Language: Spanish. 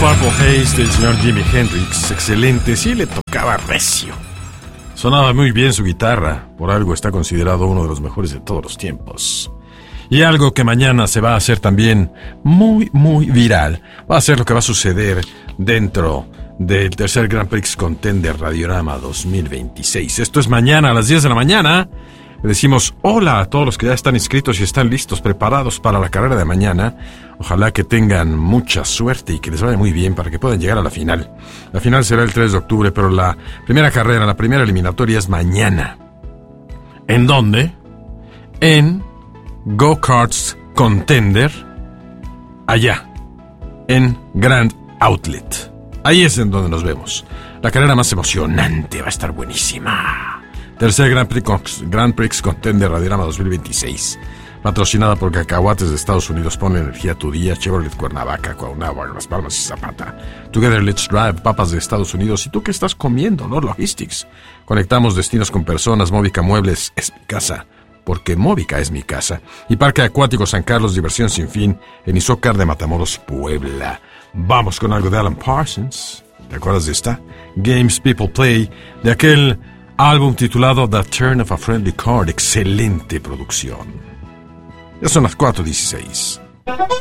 Purple Haze del señor Jimi Hendrix, excelente, sí le tocaba recio. Sonaba muy bien su guitarra, por algo está considerado uno de los mejores de todos los tiempos. Y algo que mañana se va a hacer también muy, muy viral, va a ser lo que va a suceder dentro del tercer Grand Prix Contender Radiorama 2026. Esto es mañana a las 10 de la mañana. Le decimos hola a todos los que ya están inscritos y están listos, preparados para la carrera de mañana. Ojalá que tengan mucha suerte y que les vaya muy bien para que puedan llegar a la final. La final será el 3 de octubre, pero la primera carrera, la primera eliminatoria es mañana. ¿En dónde? En Go-Karts Contender, allá, en Grand Outlet. Ahí es en donde nos vemos. La carrera más emocionante va a estar buenísima. Tercer Grand Prix Contender Radiorama 2026. Patrocinada por Cacahuates de Estados Unidos. Pone energía a tu día. Chevrolet Cuernavaca, Cuauhnáhuac, Las Palmas y Zapata. Together Let's Drive, Papas de Estados Unidos. ¿Y tú qué estás comiendo? Lord Logistics. Conectamos destinos con personas. Móvica Muebles es mi casa, porque Móvica es mi casa. Y Parque Acuático San Carlos, diversión sin fin, en Izócar de Matamoros, Puebla. Vamos con algo de Alan Parsons. ¿Te acuerdas de esta? Games People Play, de aquel álbum titulado The Turn of a Friendly Card. Excelente producción. Ya son las 4:16.